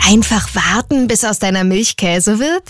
Einfach warten, bis aus deiner Milch Käse wird?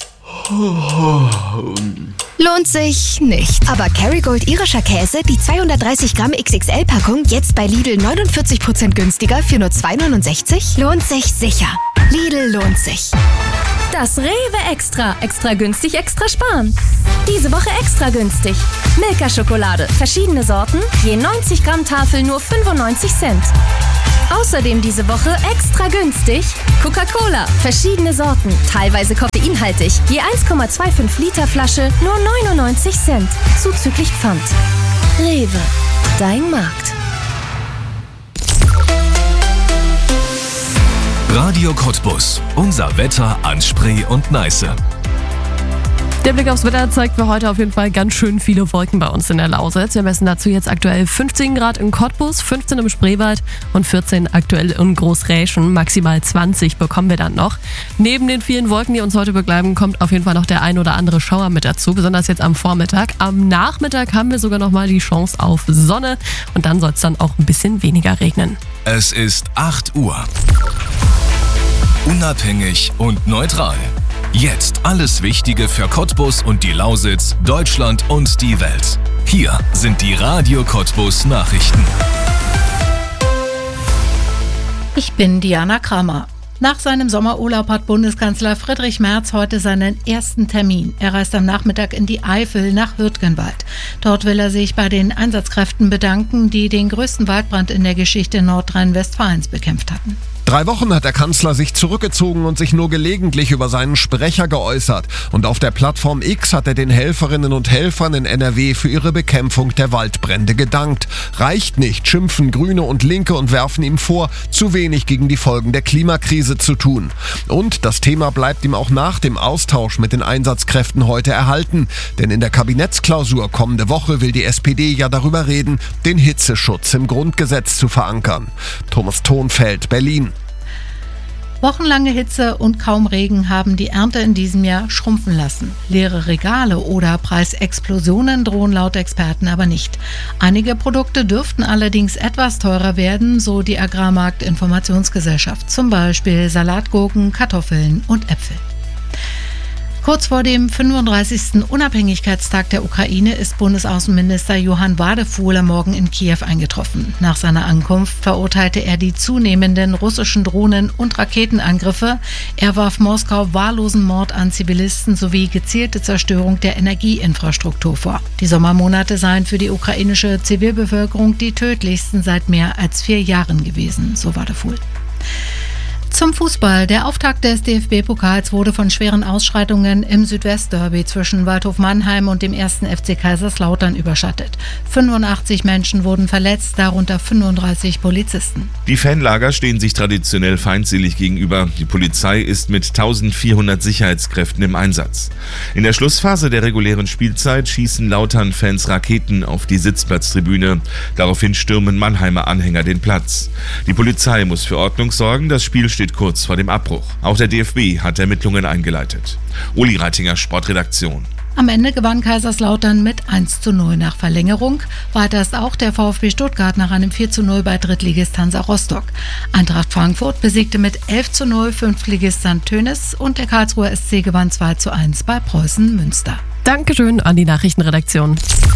Lohnt sich nicht. Aber Kerrygold irischer Käse, die 230 Gramm XXL-Packung, jetzt bei Lidl 49% günstiger für nur 2,69? Lohnt sich sicher. Lidl lohnt sich. Das Rewe Extra. Extra günstig, extra sparen. Diese Woche extra günstig. Milka-Schokolade. Verschiedene Sorten. Je 90 Gramm Tafel nur 95 Cent. Außerdem diese Woche extra günstig Coca-Cola. Verschiedene Sorten. Teilweise koffeinhaltig. Je 1,25 Liter Flasche nur 99 Cent. Zuzüglich Pfand. Rewe. Dein Markt. Radio Cottbus. Unser Wetter an Spree und Neiße. Der Blick aufs Wetter zeigt für heute auf jeden Fall ganz schön viele Wolken bei uns in der Lausitz. Wir messen dazu jetzt aktuell 15 Grad in Cottbus, 15 im Spreewald und 14 aktuell in Großräschen. Maximal 20 bekommen wir dann noch. Neben den vielen Wolken, die uns heute begleiten, kommt auf jeden Fall noch der ein oder andere Schauer mit dazu, besonders jetzt am Vormittag. Am Nachmittag haben wir sogar noch mal die Chance auf Sonne und dann soll es dann auch ein bisschen weniger regnen. Es ist 8 Uhr. Unabhängig und neutral. Jetzt alles Wichtige für Cottbus und die Lausitz, Deutschland und die Welt. Hier sind die Radio Cottbus Nachrichten. Ich bin Diana Kramer. Nach seinem Sommerurlaub hat Bundeskanzler Friedrich Merz heute seinen ersten Termin. Er reist am Nachmittag in die Eifel nach Hürtgenwald. Dort will er sich bei den Einsatzkräften bedanken, die den größten Waldbrand in der Geschichte Nordrhein-Westfalens bekämpft hatten. 3 Wochen hat der Kanzler sich zurückgezogen und sich nur gelegentlich über seinen Sprecher geäußert. Und auf der Plattform X hat er den Helferinnen und Helfern in NRW für ihre Bekämpfung der Waldbrände gedankt. Reicht nicht, schimpfen Grüne und Linke und werfen ihm vor, zu wenig gegen die Folgen der Klimakrise zu tun. Und das Thema bleibt ihm auch nach dem Austausch mit den Einsatzkräften heute erhalten. Denn in der Kabinettsklausur kommende Woche will die SPD ja darüber reden, den Hitzeschutz im Grundgesetz zu verankern. Thomas Thonfeld, Berlin. Wochenlange Hitze und kaum Regen haben die Ernte in diesem Jahr schrumpfen lassen. Leere Regale oder Preisexplosionen drohen laut Experten aber nicht. Einige Produkte dürften allerdings etwas teurer werden, so die Agrarmarkt-Informationsgesellschaft. Zum Beispiel Salatgurken, Kartoffeln und Äpfel. Kurz vor dem 35. Unabhängigkeitstag der Ukraine ist Bundesaußenminister Johann Wadefuhl am Morgen in Kiew eingetroffen. Nach seiner Ankunft verurteilte er die zunehmenden russischen Drohnen- und Raketenangriffe. Er warf Moskau wahllosen Mord an Zivilisten sowie gezielte Zerstörung der Energieinfrastruktur vor. Die Sommermonate seien für die ukrainische Zivilbevölkerung die tödlichsten seit mehr als 4 Jahren gewesen, so Wadefuhl. Zum Fußball. Der Auftakt des DFB-Pokals wurde von schweren Ausschreitungen im Südwestderby zwischen Waldhof Mannheim und dem 1. FC Kaiserslautern überschattet. 85 Menschen wurden verletzt, darunter 35 Polizisten. Die Fanlager stehen sich traditionell feindselig gegenüber. Die Polizei ist mit 1400 Sicherheitskräften im Einsatz. In der Schlussphase der regulären Spielzeit schießen Lautern-Fans Raketen auf die Sitzplatztribüne. Daraufhin stürmen Mannheimer Anhänger den Platz. Die Polizei muss für Ordnung sorgen. Das Spiel steht kurz vor dem Abbruch. Auch der DFB hat Ermittlungen eingeleitet. Uli Reitinger, Sportredaktion. Am Ende gewann Kaiserslautern mit 1:0 nach Verlängerung. Weiter ist auch der VfB Stuttgart nach einem 4:0 bei Drittligist Hansa Rostock. Eintracht Frankfurt besiegte mit 11:0 Fünftligist St. Tönis und der Karlsruher SC gewann 2:1 bei Preußen Münster. Dankeschön an die Nachrichtenredaktion.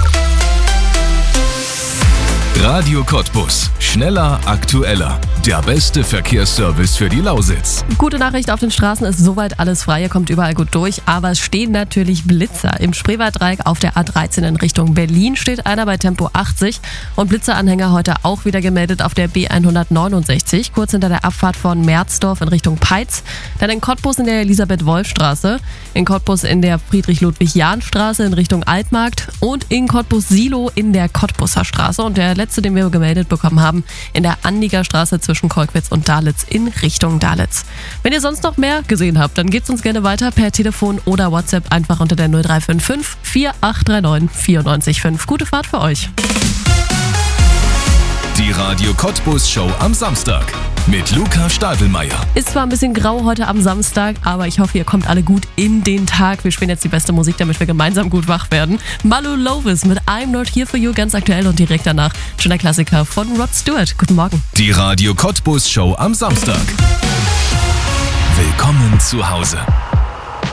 Radio Cottbus. Schneller, aktueller. Der beste Verkehrsservice für die Lausitz. Gute Nachricht, auf den Straßen ist soweit alles frei, ihr kommt überall gut durch, aber es stehen natürlich Blitzer. Im Spreewalddreieck auf der A13 in Richtung Berlin steht einer bei Tempo 80 und Blitzeranhänger heute auch wieder gemeldet auf der B169, kurz hinter der Abfahrt von Merzdorf in Richtung Peitz, dann in Cottbus in der Elisabeth-Wolf-Straße, in Cottbus in der Friedrich-Ludwig-Jahn-Straße in Richtung Altmarkt und in Cottbus-Silo in der Cottbuser Straße und der letzte, den wir gemeldet bekommen haben, in der Anlieger Straße zwischen Kolkwitz und Dalitz in Richtung Dalitz. Wenn ihr sonst noch mehr gesehen habt, dann gebt uns gerne weiter per Telefon oder WhatsApp einfach unter der 0355 4839 945. Gute Fahrt für euch. Die Radio Cottbus Show am Samstag mit Luca Stadelmeier. Ist zwar ein bisschen grau heute am Samstag, aber ich hoffe, ihr kommt alle gut in den Tag. Wir spielen jetzt die beste Musik, damit wir gemeinsam gut wach werden. Malu Lovis mit I'm Not Here For You, ganz aktuell und direkt danach schon der Klassiker von Rod Stewart. Guten Morgen. Die Radio Cottbus Show am Samstag. Willkommen zu Hause.